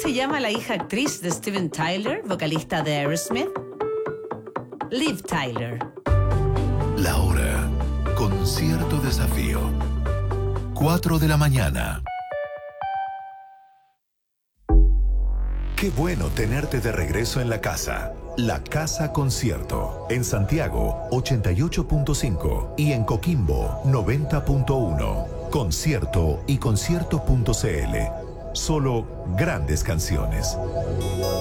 se llama la hija actriz de Steven Tyler, vocalista de Aerosmith? Liv Tyler. La hora con cierto desafío. 4 de la mañana. Qué bueno tenerte de regreso en la casa. La Casa Concierto. En Santiago, 88.5 y en Coquimbo, 90.1. Concierto y concierto.cl. Solo grandes canciones.